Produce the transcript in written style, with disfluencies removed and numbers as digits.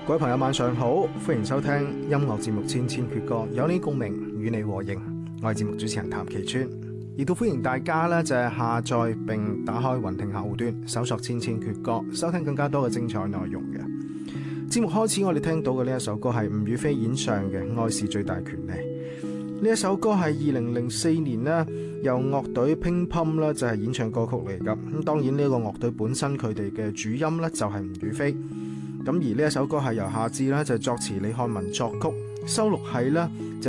各位朋友晚上好，歡迎收聽音樂節目《千千闕歌》，有你共鳴，與你和應。我係節目主持人譚其川，亦都歡迎大家呢就係下載並打開雲聽客戶端，搜索《千千闕歌》，收聽更加多嘅精彩內容嘅。節目開始，我哋聽到嘅呢一首歌係吳雨霏演唱嘅《愛是最大權利》。呢一首歌係2004年呢由樂隊乒乓啦就係演唱歌曲嚟噶。咁當然呢個樂隊本身佢哋嘅主音呢就係吳雨霏。咁而呢一首歌係由夏至啦就作詞李漢文作曲，收錄喺啦